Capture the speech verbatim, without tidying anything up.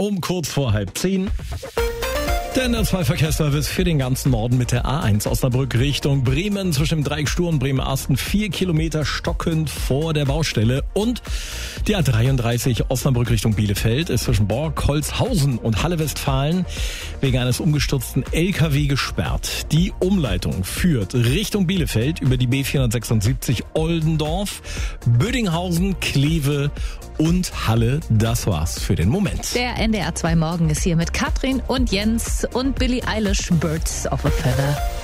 um kurz vor halb zehn. Der N R zwei Verkehrsservice für den ganzen Norden mit der A eins Osnabrück Richtung Bremen zwischen dem Dreieck Sturm Bremen-Asten vier Kilometer stockend vor der Baustelle und die A dreiunddreißig Osnabrück Richtung Bielefeld ist zwischen Borg, Holzhausen und Halle-Westfalen wegen eines umgestürzten L K W gesperrt. Die Umleitung führt Richtung Bielefeld über die B vierhundertsechsundsiebzig Oldendorf, Bödinghausen, Kleve und Halle. Das war's für den Moment. Der N D R zwei Morgen ist hier mit Katrin und Jens und Billie Eilish, Birds of a Feather.